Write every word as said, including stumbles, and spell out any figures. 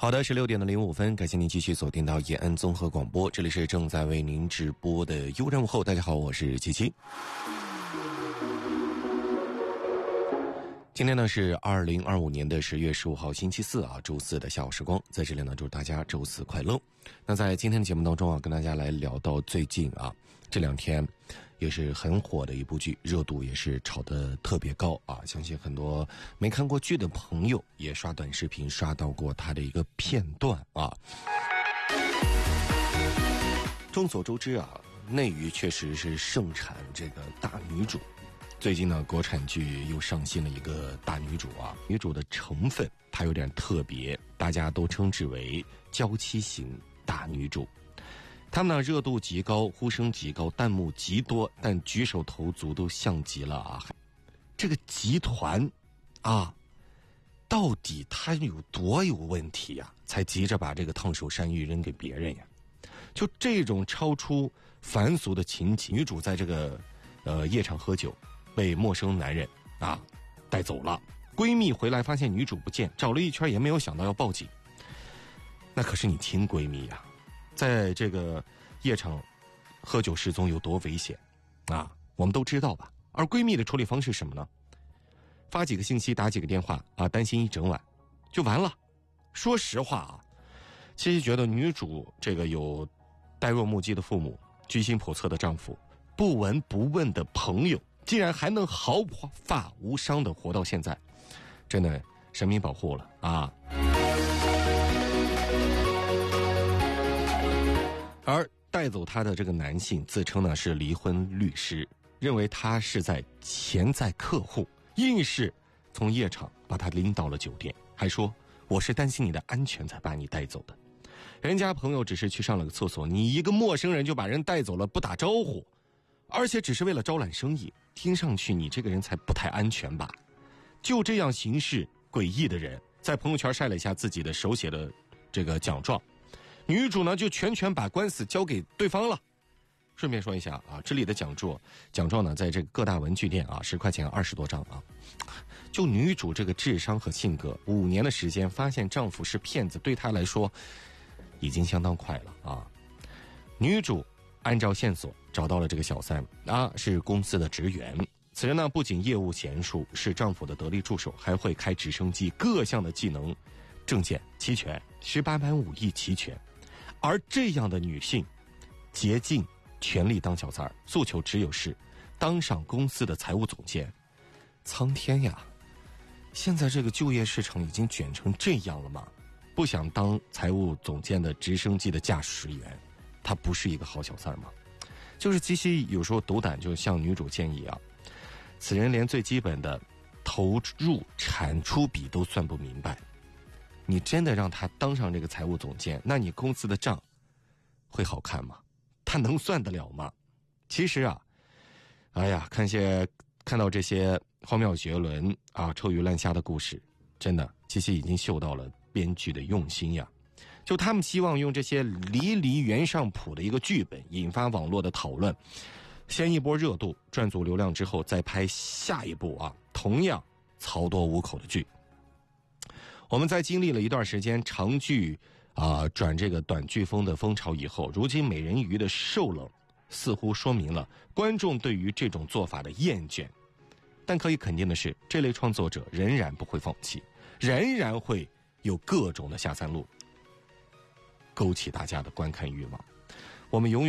好的，十六点的零五分，感谢您继续锁定到延安综合广播，这里是正在为您直播的悠然午后。大家好，我是七七。今天呢是二零二五年的十月十五号星期四啊，周四的下午时光，在这里呢祝大家周四快乐。那在今天的节目当中啊，跟大家来聊到最近啊这两天也是很火的一部剧，热度也是炒得特别高啊，相信很多没看过剧的朋友也刷短视频刷到过它的一个片段啊。众所周知啊，内娱确实是盛产这个大女主。最近呢，国产剧又上新了一个大女主啊，女主的成分它有点特别，大家都称之为娇妻型大女主。他们呢热度极高，呼声极高，弹幕极多，但举手投足都像极了啊这个集团啊，到底它有多有问题呀、啊？才急着把这个烫手山芋扔给别人呀？就这种超出凡俗的情景，女主在这个呃夜场喝酒。被陌生男人啊带走了，闺蜜回来发现女主不见，找了一圈也没有想到要报警。那可是你亲闺蜜呀、啊，在这个夜场喝酒失踪有多危险啊？我们都知道吧。而闺蜜的处理方式是什么呢？发几个信息，打几个电话啊，担心一整晚就完了。说实话啊，其实觉得女主这个有呆若木鸡的父母，居心叵测的丈夫，不闻不问的朋友，竟然还能毫发无伤的活到现在，真的神明保护了啊！而带走他的这个男性自称呢是离婚律师，认为他是在潜在客户，硬是从夜场把他拎到了酒店，还说我是担心你的安全才把你带走的。人家朋友只是去上了个厕所，你一个陌生人就把人带走了，不打招呼，而且只是为了招揽生意，听上去你这个人才不太安全吧？就这样行事诡异的人，在朋友圈晒了一下自己的手写的这个奖状，女主呢就全权把官司交给对方了。顺便说一下啊，这里的奖状奖状呢，在这个各大文具店啊，十块钱二十多张啊。就女主这个智商和性格，五年的时间发现丈夫是骗子，对她来说已经相当快了啊。女主按照线索找到了这个小三啊，是公司的职员。此人呢不仅业务娴熟，是丈夫的得力助手，还会开直升机，各项的技能证件齐全，十八般武艺齐全。而这样的女性竭尽全力当小三儿，诉求只有是当上公司的财务总监。苍天呀，现在这个就业市场已经卷成这样了吗？不想当财务总监的直升机的驾驶员，他不是一个好小三吗？就是七夕有时候斗胆就向女主建议啊，此人连最基本的投入产出比都算不明白，你真的让他当上这个财务总监，那你公司的账会好看吗？他能算得了吗？其实啊，哎呀，看些看到这些荒谬绝伦啊、臭鱼烂虾的故事，真的七夕已经嗅到了编剧的用心呀。就他们希望用这些离离原上谱的一个剧本引发网络的讨论，先一波热度赚足流量之后再拍下一部啊同样槽多无口的剧。我们在经历了一段时间长剧啊转这个短剧风的风潮以后，如今美人鱼的受冷似乎说明了观众对于这种做法的厌倦。但可以肯定的是，这类创作者仍然不会放弃，仍然会有各种的下三路勾起大家的观看欲望。我们永远